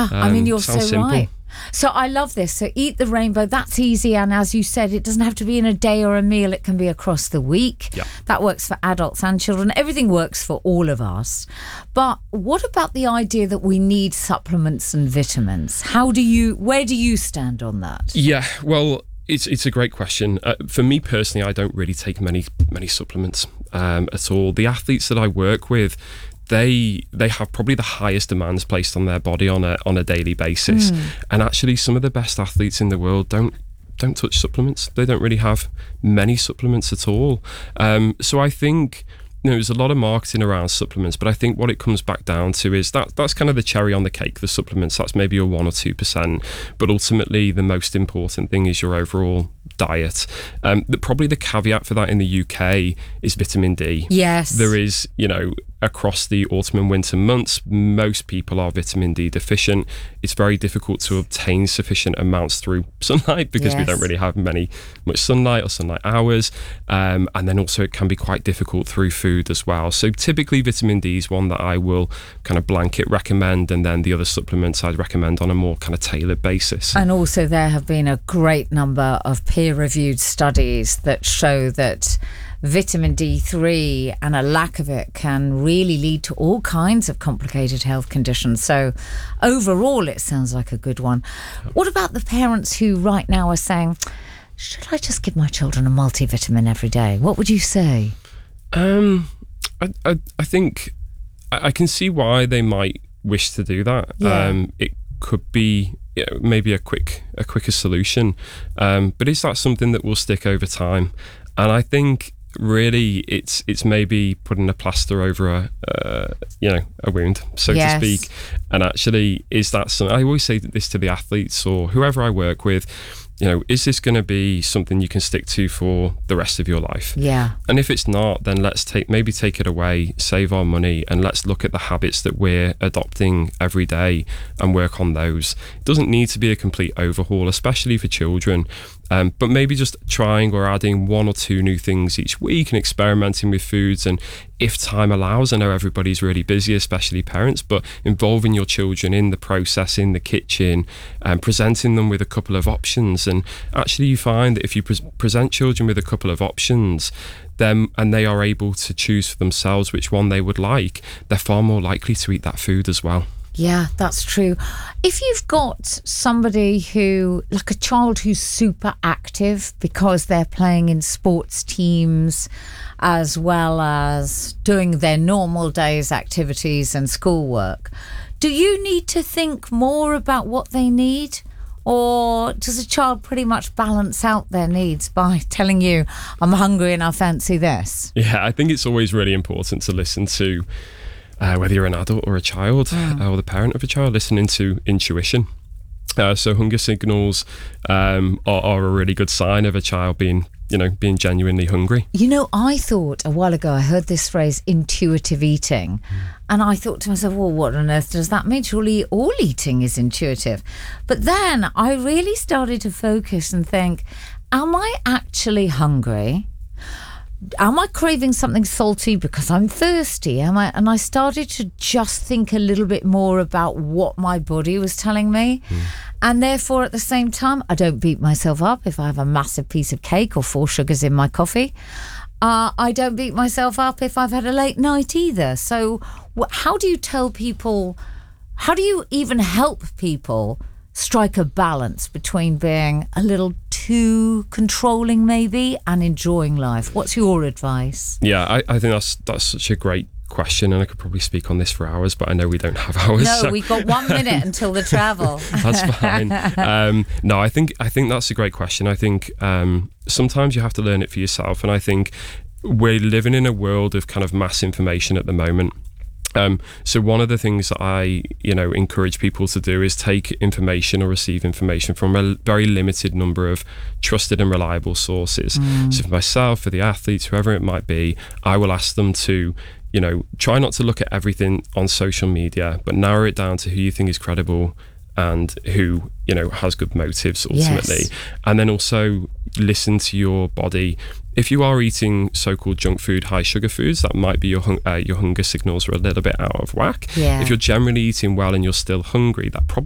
Yeah, I mean, you're so sounds simple. right. So I love this. So eat the rainbow. That's easy. And as you said, it doesn't have to be in a day or a meal. It can be across the week. Yeah. That works for adults and children. Everything works for all of us. But what about the idea that we need supplements and vitamins? Where do you stand on that? Yeah, well, it's a great question. For me personally, I don't really take many supplements at all. The athletes that I work with, they have probably the highest demands placed on their body on a daily basis. And actually, some of the best athletes in the world don't touch supplements. They don't really have many supplements at all. So I think, there's a lot of marketing around supplements, but I think what it comes back down to is that's kind of the cherry on the cake, the supplements. That's maybe a 1 or 2%, but ultimately the most important thing is your overall diet. Probably the caveat for that in the UK is vitamin D. Yes. There is, across the autumn and winter months, most people are vitamin D deficient. It's very difficult to obtain sufficient amounts through sunlight because we don't really have much sunlight or sunlight hours. And then also it can be quite difficult through food as well. So typically vitamin D is one that I will kind of blanket recommend, and then the other supplements I'd recommend on a more kind of tailored basis. And also there have been a great number of peer-reviewed studies that show that vitamin D3 and a lack of it can really lead to all kinds of complicated health conditions. So overall, it sounds like a good one. What about the parents who right now are saying, should I just give my children a multivitamin every day? What would you say? I think I can see why they might wish to do that. Yeah. It could be maybe a quicker solution. But is that something that will stick over time? And I think really it's maybe putting a plaster over a wound, so to speak. And actually, is that something? I always say this to the athletes or whoever I work with, is this going to be something you can stick to for the rest of your life? Yeah. And if it's not, then let's take it away, save our money, and let's look at the habits that we're adopting every day and work on those. It doesn't need to be a complete overhaul, especially for children. But maybe just trying or adding 1 or 2 new things each week and experimenting with foods. And if time allows, I know everybody's really busy, especially parents, but involving your children in the process, in the kitchen, and presenting them with a couple of options. And actually you find that if you present children with a couple of options, and they are able to choose for themselves which one they would like, they're far more likely to eat that food as well. Yeah, that's true. If you've got somebody like a child who's super active because they're playing in sports teams as well as doing their normal day's activities and schoolwork, do you need to think more about what they need? Or does a child pretty much balance out their needs by telling you, I'm hungry and I fancy this? Yeah, I think it's always really important to listen to whether you're an adult or a child or the parent of a child, listening to intuition. So hunger signals are a really good sign of a child being genuinely hungry. I thought a while ago, I heard this phrase, intuitive eating. And I thought to myself, well, what on earth does that mean? Surely all eating is intuitive. But then I really started to focus and think, am I actually hungry? Am I craving something salty because I'm thirsty? And I started to just think a little bit more about what my body was telling me. And therefore, at the same time, I don't beat myself up if I have a massive piece of cake or 4 sugars in my coffee. I don't beat myself up if I've had a late night either. So how do you tell people, how do you even help people strike a balance between being a little too controlling maybe and enjoying life? What's your advice? Yeah, I think that's such a great question, and I could probably speak on this for hours, but I know we don't have hours. No, we've got 1 minute until the travel. That's fine. No, I think that's a great question. I think sometimes you have to learn it for yourself, and I think we're living in a world of kind of mass information at the moment. So one of the things that I, encourage people to do is take information or receive information from a very limited number of trusted and reliable sources. So for myself, for the athletes, whoever it might be, I will ask them to, try not to look at everything on social media, but narrow it down to who you think is credible and who, has good motives ultimately. Yes. And then also listen to your body. If you are eating so-called junk food, high sugar foods, that might be your hunger signals are a little bit out of whack. Yeah. If you're generally eating well and you're still hungry, that probably